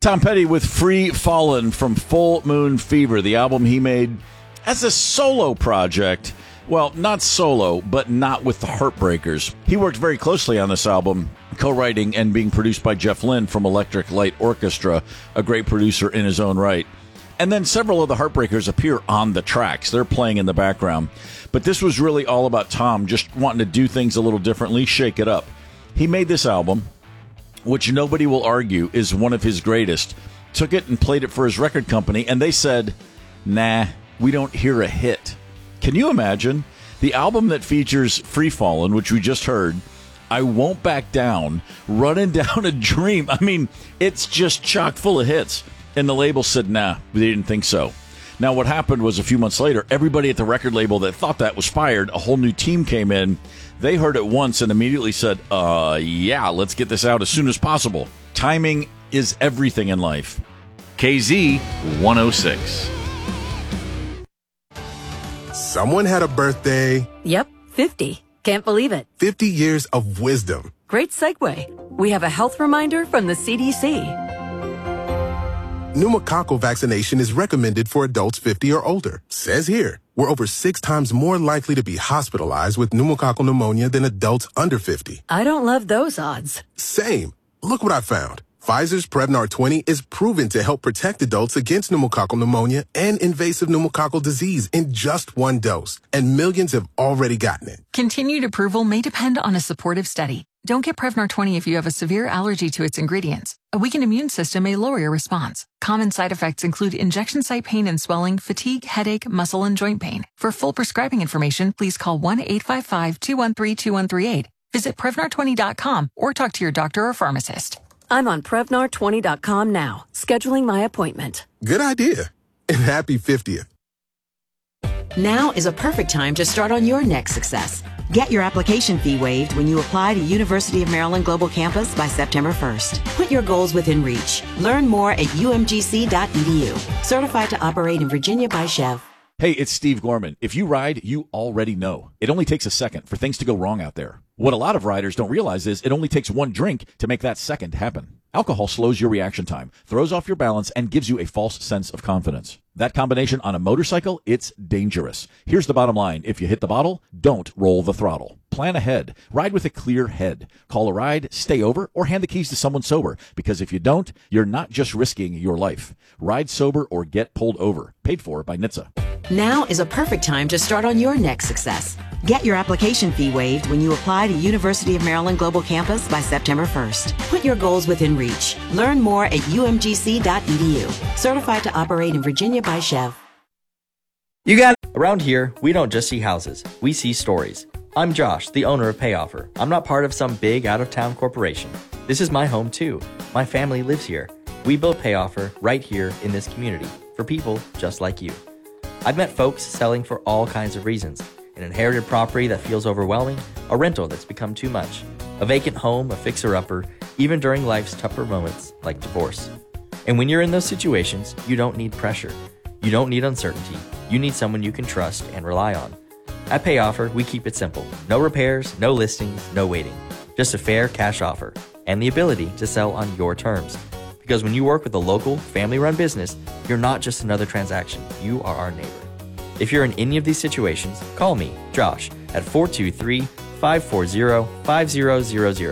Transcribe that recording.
Tom Petty with Free Fallin' from Full Moon Fever, the album he made as a solo project. Well, not solo, but not with the Heartbreakers. He worked very closely on this album, co-writing and being produced by Jeff Lynne from Electric Light Orchestra, a great producer in his own right. And then several of the Heartbreakers appear on the tracks. They're playing in the background. But this was really all about Tom just wanting to do things a little differently, shake it up. He made this album, which nobody will argue is one of his greatest, took it and played it for his record company, and they said, nah, we don't hear a hit. Can you imagine? The album that features Free Fallin', which we just heard, I Won't Back Down, Running Down a Dream. I mean, it's just chock full of hits. And the label said, nah, they didn't think so. Now, what happened was a few months later, everybody at the record label that thought that was fired, a whole new team came in. They heard it once and immediately said, yeah, let's get this out as soon as possible. Timing is everything in life. KZ 106. Someone had a birthday. Yep, 50. Can't believe it. 50 years of wisdom. Great segue. We have a health reminder from the CDC. Pneumococcal vaccination is recommended for adults 50 or older. Says here, we're over 6 times more likely to be hospitalized with pneumococcal pneumonia than adults under 50. I don't love those odds. Same. Look what I found. Pfizer's Prevnar 20 is proven to help protect adults against pneumococcal pneumonia and invasive pneumococcal disease in just 1 dose. And millions have already gotten it. Continued approval may depend on a supportive study. Don't get Prevnar 20 if you have a severe allergy to its ingredients. A weakened immune system may lower your response. Common side effects include injection site pain and swelling, fatigue, headache, muscle, and joint pain. For full prescribing information, please call 1-855-213-2138. Visit Prevnar20.com or talk to your doctor or pharmacist. I'm on Prevnar20.com now, scheduling my appointment. Good idea. And happy 50th. Now is a perfect time to start on your next success. Get your application fee waived when you apply to University of Maryland Global Campus by September 1st. Put your goals within reach. Learn more at umgc.edu. Certified to operate in Virginia by Chev. Hey, it's Steve Gorman. If you ride, you already know. It only takes a second for things to go wrong out there. What a lot of riders don't realize is it only takes one drink to make that second happen. Alcohol slows your reaction time, throws off your balance, and gives you a false sense of confidence. That combination on a motorcycle, it's dangerous. Here's the bottom line. If you hit the bottle, don't roll the throttle. Plan ahead. Ride with a clear head. Call a ride, stay over, or hand the keys to someone sober. Because if you don't, you're not just risking your life. Ride sober or get pulled over. Paid for by NHTSA. Now is a perfect time to start on your next success. Get your application fee waived when you apply to University of Maryland Global Campus by September 1st. Put your goals within reach. Learn more at umgc.edu. Certified to operate in Virginia by Chev. Around here, we don't just see houses, we see stories. I'm Josh, the owner of PayOffer. I'm not part of some big out-of-town corporation. This is my home too. My family lives here. We built PayOffer right here in this community for people just like you. I've met folks selling for all kinds of reasons. An inherited property that feels overwhelming, a rental that's become too much, a vacant home, a fixer-upper, even during life's tougher moments like divorce. And when you're in those situations, you don't need pressure. You don't need uncertainty. You need someone you can trust and rely on. At PayOffer, we keep it simple. No repairs, no listings, no waiting. Just a fair cash offer and the ability to sell on your terms. Because when you work with a local, family-run business, you're not just another transaction. You are our neighbor. If you're in any of these situations, call me, Josh, at 423-540-5000.